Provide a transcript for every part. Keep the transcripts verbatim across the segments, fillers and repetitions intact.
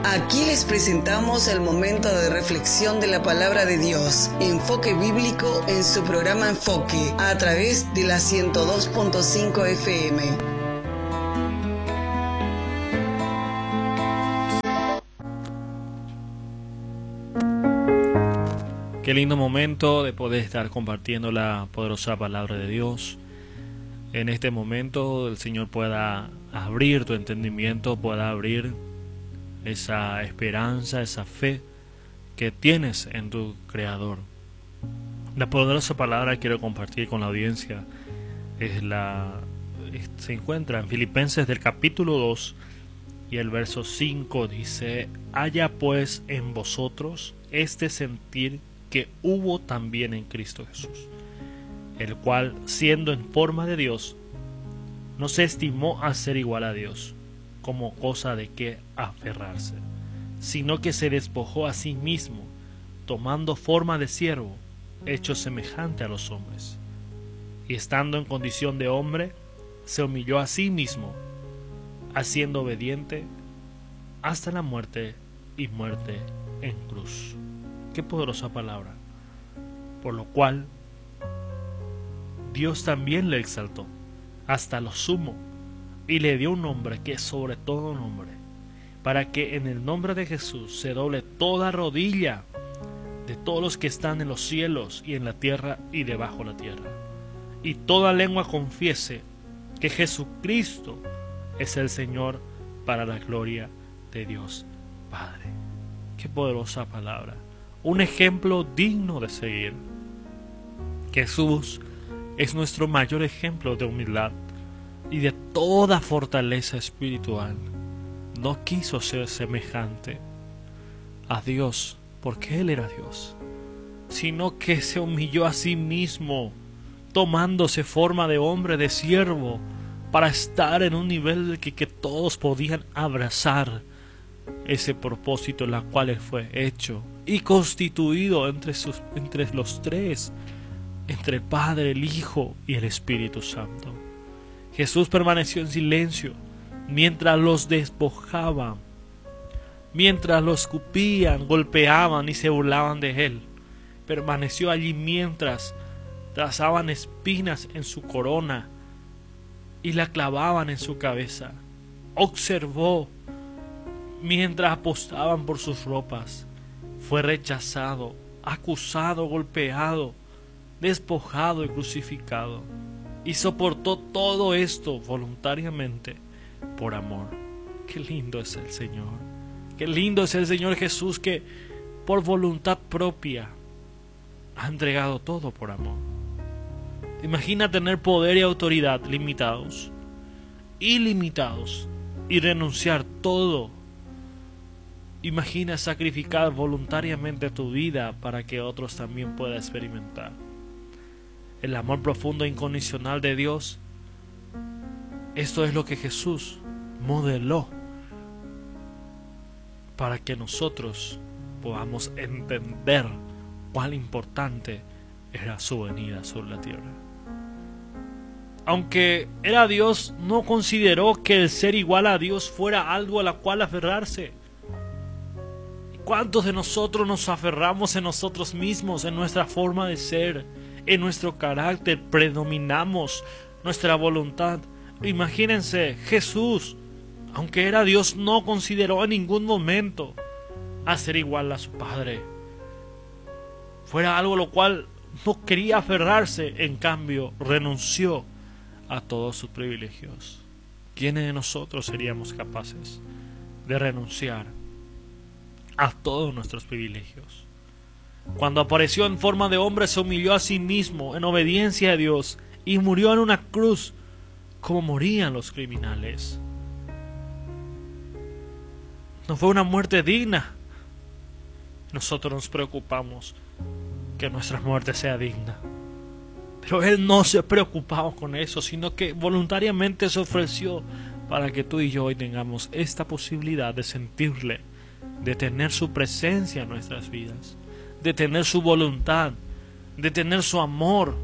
Aquí les presentamos el momento de reflexión de la palabra de Dios, enfoque bíblico en su programa Enfoque, a través de la ciento dos punto cinco F M. Qué lindo momento de poder estar compartiendo la poderosa palabra de Dios. En este momento el Señor pueda abrir tu entendimiento, pueda abrir esa esperanza, esa fe que tienes en tu Creador. La poderosa palabra que quiero compartir con la audiencia es la, se encuentra en Filipenses del capítulo dos y el verso cinco dice: haya pues en vosotros este sentir que hubo también en Cristo Jesús, el cual, siendo en forma de Dios, no se estimó a ser igual a Dios como cosa de que aferrarse, sino que se despojó a sí mismo, tomando forma de siervo, hecho semejante a los hombres, y estando en condición de hombre, se humilló a sí mismo, haciendo obediente hasta la muerte y muerte en cruz. Qué poderosa palabra. Por lo cual Dios también le exaltó hasta lo sumo y le dio un nombre que es sobre todo nombre, para que en el nombre de Jesús se doble toda rodilla de todos los que están en los cielos y en la tierra y debajo de la tierra, y toda lengua confiese que Jesucristo es el Señor, para la gloria de Dios Padre. Qué poderosa palabra. Un ejemplo digno de seguir. Jesús es nuestro mayor ejemplo de humildad y de toda fortaleza espiritual. No quiso ser semejante a Dios porque Él era Dios, sino que se humilló a sí mismo, tomándose forma de hombre, de siervo, para estar en un nivel que, que todos podían abrazar ese propósito en el cual Él fue hecho y constituido entre, sus, entre los tres, entre el Padre, el Hijo y el Espíritu Santo. Jesús permaneció en silencio mientras los despojaban, mientras los escupían, golpeaban y se burlaban de Él. Permaneció allí mientras trazaban espinas en su corona y la clavaban en su cabeza. Observó mientras apostaban por sus ropas. Fue rechazado, acusado, golpeado, despojado y crucificado. Y soportó todo esto voluntariamente por amor. Qué lindo es el Señor. Qué lindo es el Señor Jesús, que por voluntad propia ha entregado todo por amor. Imagina tener poder y autoridad limitados, ilimitados, y renunciar todo. Imagina sacrificar voluntariamente tu vida para que otros también puedan experimentar el amor profundo e incondicional de Dios. Esto es lo que Jesús modeló para que nosotros podamos entender cuán importante era su venida sobre la tierra. Aunque era Dios, no consideró que el ser igual a Dios fuera algo a la cual aferrarse. ¿Cuántos de nosotros nos aferramos en nosotros mismos, en nuestra forma de ser, en nuestro carácter? Predominamos nuestra voluntad. Imagínense, Jesús, aunque era Dios, no consideró en ningún momento a ser igual a su Padre. Fuera algo a lo cual no quería aferrarse, en cambio renunció a todos sus privilegios. ¿Quiénes de nosotros seríamos capaces de renunciar a todos nuestros privilegios? Cuando apareció en forma de hombre, se humilló a sí mismo en obediencia a Dios y murió en una cruz como morían los criminales. No fue una muerte digna. Nosotros nos preocupamos que nuestra muerte sea digna, pero Él no se preocupaba con eso, sino que voluntariamente se ofreció para que tú y yo hoy tengamos esta posibilidad de sentirle, de tener su presencia en nuestras vidas, de tener su voluntad, de tener su amor.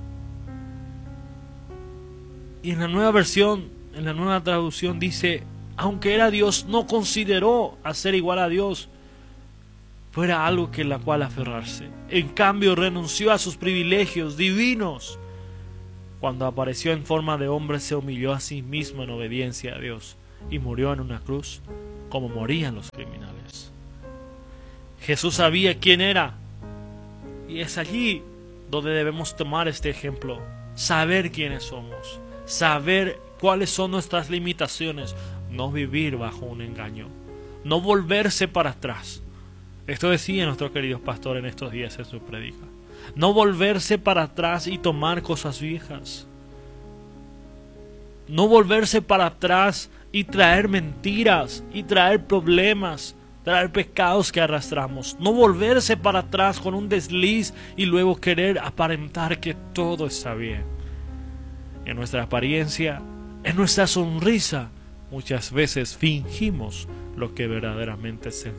Y en la nueva versión, en la nueva traducción dice: aunque era Dios, no consideró hacer igual a Dios fuera algo que la cual aferrarse. En cambio, renunció a sus privilegios divinos. Cuando apareció en forma de hombre, se humilló a sí mismo en obediencia a Dios y murió en una cruz como morían los criminales. Jesús sabía quién era, y es allí donde debemos tomar este ejemplo. Saber quiénes somos, saber cuáles son nuestras limitaciones, no vivir bajo un engaño, no volverse para atrás. Esto decía nuestro querido pastor en estos días en su predica. No volverse para atrás y tomar cosas viejas. No volverse para atrás y traer mentiras y traer problemas, traer pecados que arrastramos. No volverse para atrás con un desliz y luego querer aparentar que todo está bien. En nuestra apariencia, en nuestra sonrisa, muchas veces fingimos lo que verdaderamente sentimos.